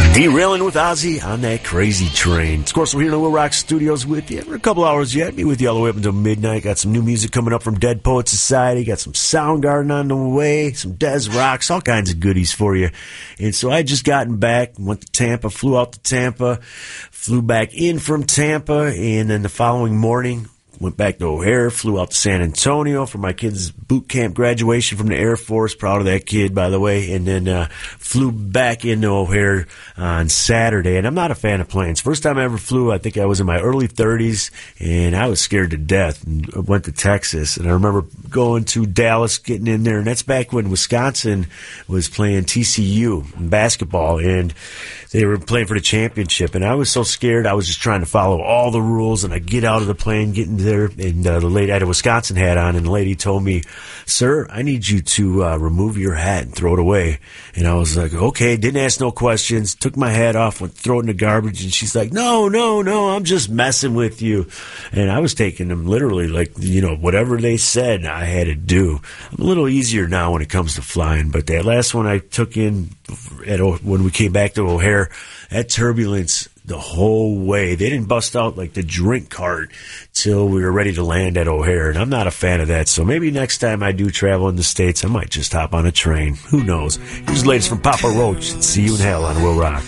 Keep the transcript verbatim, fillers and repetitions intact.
Derailing with Ozzy on that crazy train. Of course, we're here in the Will Rock Studios with you for a couple hours yet. Be with you all the way up until midnight. Got some new music coming up from Dead Poet Society. Got some Soundgarden on the way. Some Des Rocks. All kinds of goodies for you. And so I had just gotten back. Went to Tampa. Flew out to Tampa. Flew back in from Tampa. And then the following morning, went back to O'Hare, flew out to San Antonio for my kid's boot camp graduation from the Air Force. Proud of that kid, by the way. And then uh, flew back into O'Hare on Saturday. And I'm not a fan of planes. First time I ever flew, I think I was in my early thirties, and I was scared to death. And I went to Texas, and I remember going to Dallas, getting in there. And that's back when Wisconsin was playing T C U in basketball, and they were playing for the championship. And I was so scared, I was just trying to follow all the rules. And I get out of the plane, get into there, and uh, the lady, I had a Wisconsin hat on, and the lady told me, "Sir, I need you to uh, remove your hat and throw it away." And I was like, okay, didn't ask no questions, took my hat off, went to throw it in the garbage, and she's like, no, no, no, I'm just messing with you. And I was taking them literally, like, you know, whatever they said, I had to do. I'm a little easier now when it comes to flying, but that last one I took in at o- when we came back to O'Hare, that turbulence the whole way. They didn't bust out like the drink cart till we were ready to land at O'Hare, and I'm not a fan of that. So maybe next time I do travel in the States, I might just hop on a train. Who knows? Here's the latest from Papa Roach. See you in hell on Will Rock.